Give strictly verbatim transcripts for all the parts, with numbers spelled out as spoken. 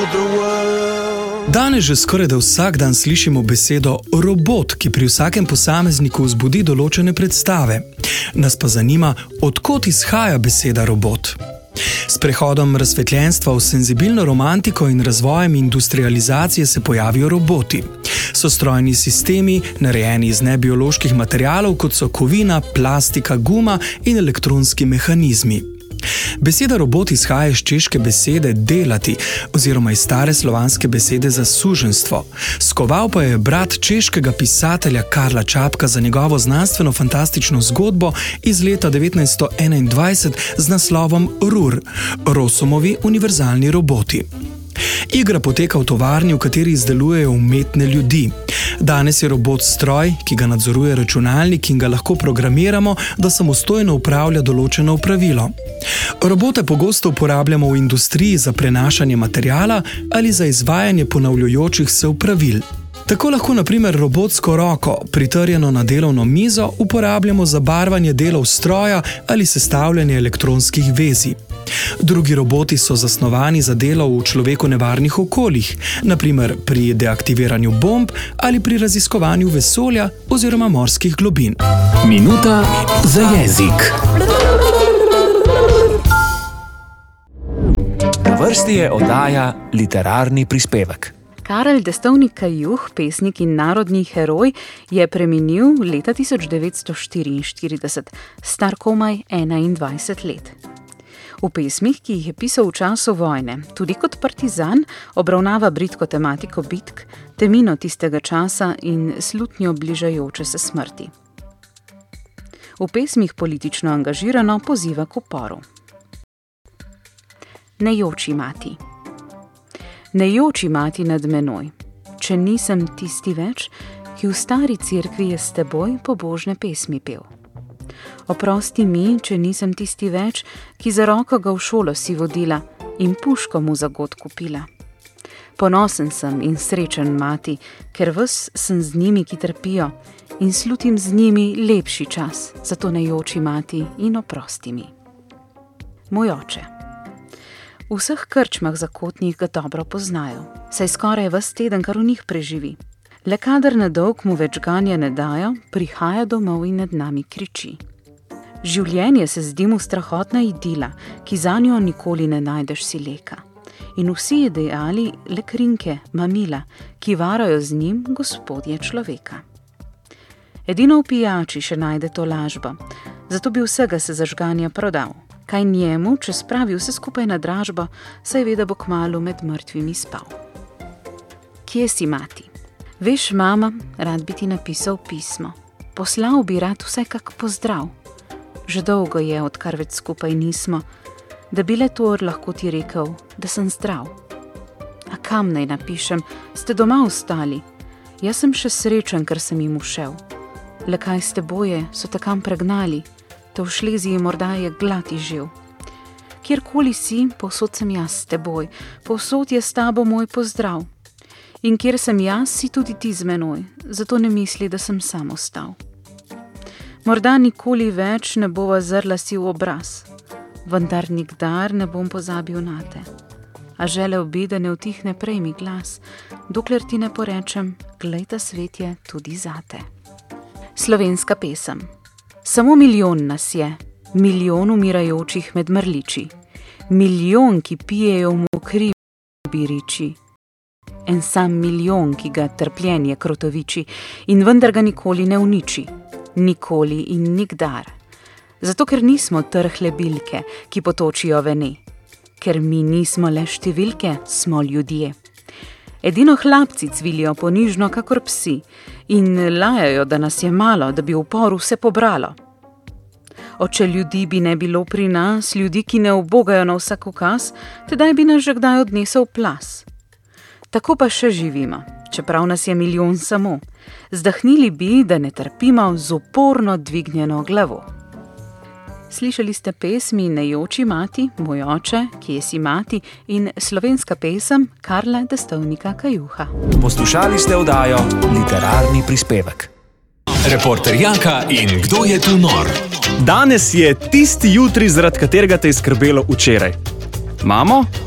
Danes že skoraj da vsak dan slišimo besedo robot, ki pri vsakem posamezniku vzbudi določene predstave. Nas pa zanima, od kod izhaja beseda robot. S prehodom razsvetljenstva v senzibilno romantiko in razvojem industrializacije se pojavijo roboti. So strojni sistemi, narejeni iz nebioloških materialov, kot so kovina, plastika, guma in elektronski mehanizmi. Beseda robot izhaja iz češke besede delati, oziroma iz stare slovanske besede za suženjstvo. Skoval pa je brat češkega pisatelja Karla Čapka za njegovo znanstveno-fantastično zgodbo iz leta devetnajststo enaindvajset z naslovom Rur, Rosomovi univerzalni roboti. Igra poteka v tovarni, v kateri izdelujejo umetne ljudi. Danes je robot stroj, ki ga nadzoruje računalnik in ga lahko programiramo, da samostojno upravlja določeno opravilo. Robote pogosto uporabljamo v industriji za prenašanje materiala ali za izvajanje ponavljajočih se opravil. Tako lahko na primer robotsko roko, pritrjeno na delovno mizo, uporabljamo za barvanje delov stroja ali sestavljanje elektronskih vezij. Drugi roboti so zasnovani za delo v človeku nevarnih okoljih, na primer pri deaktiviranju bomb ali pri raziskovanju vesolja oziroma morskih globin. Minuta za jezik. Na vrsti je oddaja Literarni prispevek. Karel Destovnik Kajuh, pesnik in narodni heroj, je preminil leta tisoč devetsto štiriinštirideset, star komaj enaindvajset let. V pesmih, ki jih je pisal v času vojne, tudi kot partizan, obravnava bridko tematiko bitk, temino tistega časa in slutnjo bližajoče se smrti. V pesmih politično angažirano poziva k uporu. Ne joči, mati. Ne joči, mati, nad menoj, če nisem tisti več, ki v stari cerkvi je s teboj pobožne pesmi pel. Oprosti mi, če nisem tisti več, ki za roko ga v šolo si vodila in puško mu za god kupila. Ponosen sem in srečen, mati, ker ves sem z njimi, ki trpijo, in slutim z njimi lepši čas, zato ne joči, mati, in oprosti mi. Moj oče. V vseh krčmah zakotnih ga dobro poznajo, saj skoraj ves teden kar v njih preživi. Le kadar na dolg mu več ganja ne dajo, prihaja domov in nad nami kriči. Življenje se zdi mu strahotna idila, ki zanjo nikoli ne najdeš si leka. In vsi ideali le krinke, mamila, ki varajo z njim gospodje človeka. Edino v pijači še najde to lažbo, zato bi vsega se zažganja prodal. Kaj njemu, če spravi vse skupaj na dražbo, saj ve, da bo kmalu med mrtvimi spal. Kje si, mati? Veš, mama, rad bi ti napisal pismo. Poslal bi rad vsaj kak pozdrav. Že dolgo je, odkar več skupaj nismo, da bi le to lahko ti rekel, da sem zdrav. A kam naj napišem? Ste doma ostali? Jaz sem še srečen, ker sem jim ušel. Le kaj s teboje, so te kam pregnali? Te v Šleziji morda je glati živ. Kjerkoli si, povsod sem jaz s teboj, povsod je s tabo moj pozdrav. In kjer sem jaz, si tudi ti z menoj, zato ne misli, da sem sam ostal. Morda nikoli več ne bova zrla si v obraz, vendar nikdar ne bom pozabil nate. A želel bi, da ne utihne prej mi glas, dokler ti ne porečem, glej, ta svet je tudi zate. Slovenska pesem. Samo milijon nas je, milijon umirajočih med mrliči, milijon, ki pijejo v mokri biriči, en sam milijon, ki ga trpljenje krotoviči in vendar ga nikoli ne uniči, nikoli in nikdar. Zato, ker nismo trhle bilke, ki potočijo vene, ker mi nismo le številke, smo ljudje. Edino hlapci cvilijo ponižno kakor psi in lajajo, da nas je malo, da bi v uporu vse pobralo. Oče ljudi bi ne bilo pri nas, ljudi, ki ne ubogajo na vsak ukaz, tedaj bi nas že kdaj odnesel plas. Tako pa še živimo, čeprav nas je milijon samo. Zdahnili bi, da ne trpimo z uporno dvignjeno glavo. Slišali ste pesmi Ne joči, mati, Moj oče, Kje si, mati in slovenska pesem Karla Destovnika Kajuha. Poslušali ste oddajo Literarni prispevek. Reporter Janka in Kdo je tu nor? Danes je tisti jutri, zaradi katerega te je skrbelo včeraj. Mamo?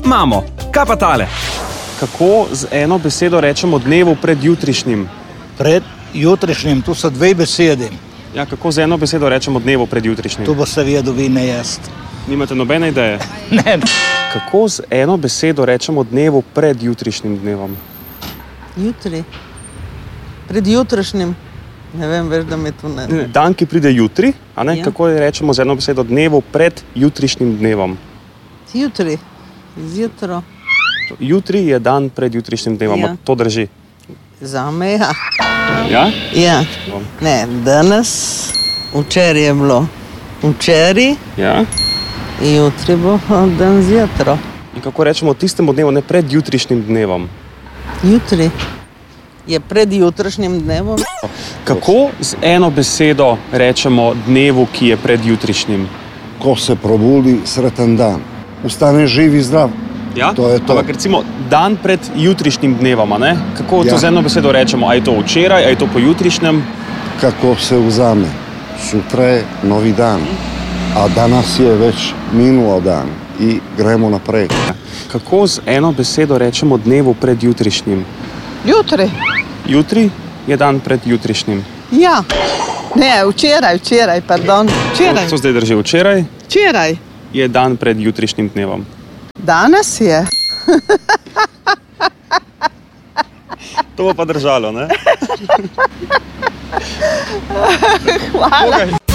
Mamo, kaj pa tale? Kako z eno besedo rečemo dnevu pred jutrišnjim? Pred jutrišnjim, tu so dve besedi. Ja, kako z eno besedo rečemo dnevu pred jutrišnjim? Tu bo se vedel vi, ne jaz. Nimate nobene ideje? Ne. Kako z eno besedo rečemo dnevu pred jutrišnjim dnevom? Jutri. Pred jutrišnjim. Ne vem, veš, da mi tu ne... Ne, dan, ki pride jutri, a ne? Ja. Kako rečemo z eno besedo dnevu pred jutrišnjim dnevom? Jutri. Zjutro. Jutri je dan pred jutrišnjim dnevom, Ja. to drži. Zame, ja. Ja? Ja. Ne, danes, včeraj je bilo včeraj, Ja? jutri bo dan zjutro. In kako rečemo tistemu dnevu, ne pred jutrišnjim dnevom? Jutri. Je pred jutrišnjim dnevom. Kako z eno besedo rečemo dnevu, ki je pred jutrišnjim? Ko se probudi, sreten dan. Ustane živ in zdrav. Ja? To je to. Ampak recimo dan pred jutrišnjim dnevom, a ne? Kako Ja. to z eno besedo rečemo? A je to včeraj, a je to po jutrišnjem? Kako se vzame. Sutra je novi dan, a danas je već minuo dan i gremo naprej. Kako z eno besedo rečemo dnevu pred jutrišnjim? Jutri. Jutri je dan pred jutrišnjim. Ja. Ne, včeraj, včeraj, pardon. Včeraj. To zdaj drži. Včeraj Včeraj. je dan pred jutrišnjim dnevom. Danes je. To bo pa držalo, ne? Hvala.